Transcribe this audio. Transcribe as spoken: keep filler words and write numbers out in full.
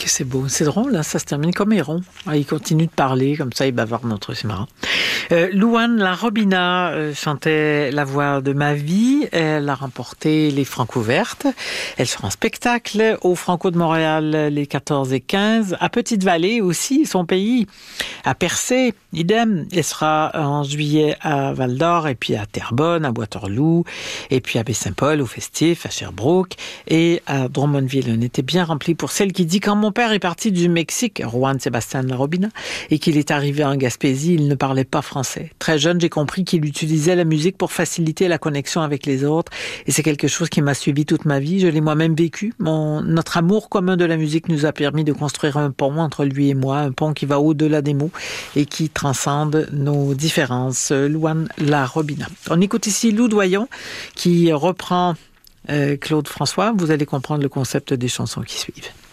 que c'est beau. C'est drôle, hein, ça se termine comme Héron. Ah, il continue de parler, comme ça, il bavarde notre, c'est marrant. Euh, Louane La Robina euh, chantait La voix de ma vie. Elle a remporté les Franco Vertes. Elle sera en spectacle au Franco de Montréal les quatorze et quinze. À Petite-Vallée aussi, son pays. À Percé, idem. Elle sera en juillet à Val-d'Or et puis à Terrebonne, à Waterloo et puis à Baie-Saint-Paul au Festif, à Sherbrooke et à Drummondville. On était bien rempli pour celle qui dit quand mon père est parti du Mexique, Juan Sebastián La Robina, et qu'il est arrivé en Gaspésie, il ne parlait pas français. Très jeune, j'ai compris qu'il utilisait la musique pour faciliter la connexion avec les autres et c'est quelque chose qui m'a suivi toute ma vie. Je l'ai moi-même vécu. Mon, notre amour commun de la musique nous a permis de construire un pont entre lui et moi, un pont qui va au-delà des mots et qui transcende nos différences. Louane La Robina. On écoute ici Lou Doyon qui reprend euh, Claude François. Vous allez comprendre le concept des chansons qui suivent.